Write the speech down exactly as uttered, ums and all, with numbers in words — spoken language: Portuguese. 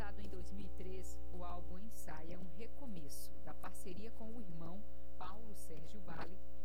Lançado em dois mil e três, o álbum Ensaia é um recomeço da parceria com o irmão Paulo Sérgio Vale